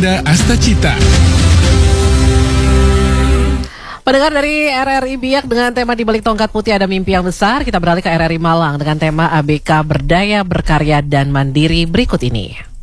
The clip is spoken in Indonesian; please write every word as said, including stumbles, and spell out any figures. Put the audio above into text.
Dinda Astacita. Pendengar dari R R I Biak dengan tema Di Balik Tongkat Putih Ada Mimpi Yang Besar, kita beralih ke R R I Malang dengan tema A B K Berdaya, Berkarya, dan Mandiri berikut ini.